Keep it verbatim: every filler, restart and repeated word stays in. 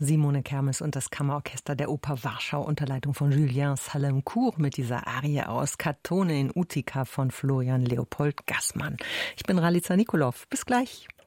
Simone Kermes und das Kammerorchester der Oper Warschau unter Leitung von Julien Salemcourt mit dieser Arie aus Katone in Utica von Florian Leopold Gassmann. Ich bin Ralica Nikolov. Bis gleich.